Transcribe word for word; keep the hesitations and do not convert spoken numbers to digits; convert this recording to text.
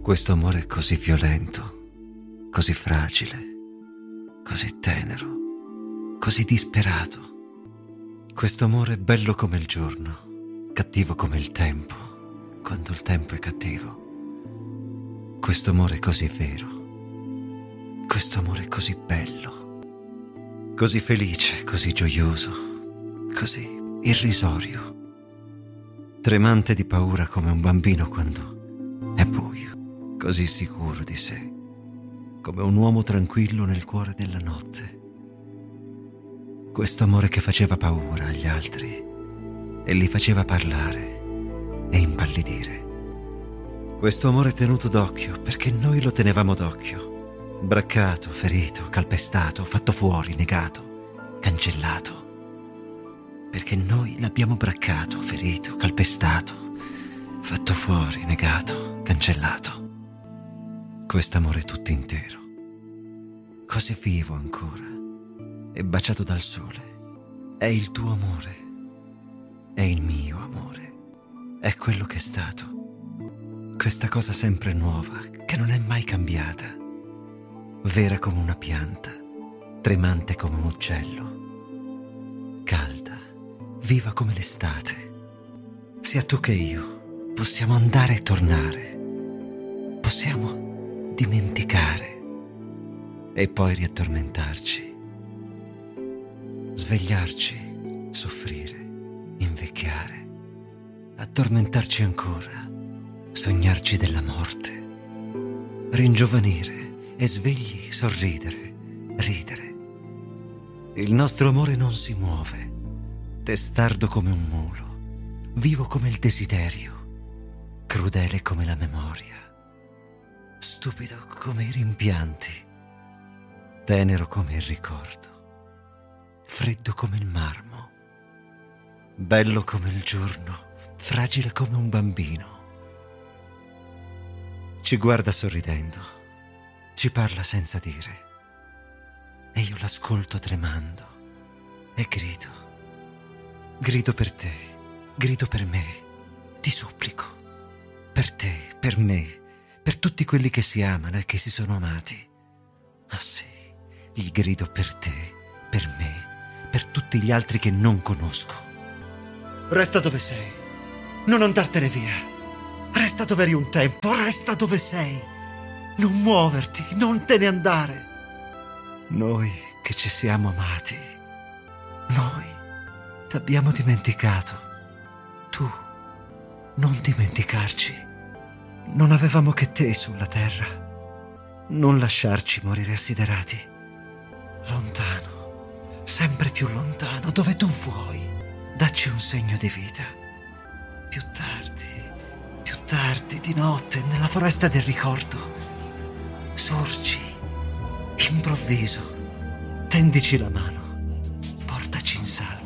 Questo amore è così violento, così fragile, così tenero, così disperato. Questo amore è bello come il giorno, cattivo come il tempo, quando il tempo è cattivo. Questo amore è così vero, questo amore è così bello, così felice, così gioioso, così irrisorio, tremante di paura come un bambino quando è buio, così sicuro di sé, come un uomo tranquillo nel cuore della notte. Questo amore che faceva paura agli altri e li faceva parlare e impallidire. Questo amore tenuto d'occhio perché noi lo tenevamo d'occhio, braccato, ferito, calpestato, fatto fuori, negato, cancellato, perché noi l'abbiamo braccato, ferito, calpestato, fatto fuori, negato, cancellato. Quest'amore tutto intero, così vivo ancora e baciato dal sole. È il tuo amore, è il mio amore, è quello che è stato. Questa cosa sempre nuova, che non è mai cambiata, vera come una pianta, tremante come un uccello, calda, viva come l'estate. Sia tu che io possiamo andare e tornare, possiamo dimenticare e poi riaddormentarci, svegliarci, soffrire, invecchiare, addormentarci ancora, sognarci della morte, ringiovanire e svegli sorridere, ridere. Il nostro amore non si muove, testardo come un mulo, vivo come il desiderio, crudele come la memoria, stupido come i rimpianti, tenero come il ricordo, freddo come il marmo, bello come il giorno, fragile come un bambino. Ci guarda sorridendo, ci parla senza dire, e io l'ascolto tremando e grido, grido per te, grido per me, ti supplico, per te, per me, per tutti quelli che si amano e che si sono amati. Ah sì, gli grido per te, per me, per tutti gli altri che non conosco. Resta dove sei, non andartene via. Resta dove eri un tempo, resta dove sei. Non muoverti, non te ne andare. Noi che ci siamo amati, noi t'abbiamo dimenticato. Tu, non dimenticarci. Non avevamo che te sulla terra. Non lasciarci morire assiderati. Lontano, sempre più lontano, dove tu vuoi. Dacci un segno di vita. Più tardi, più tardi, di notte, nella foresta del ricordo. Sorgi, improvviso. Tendici la mano. Portaci in salvo.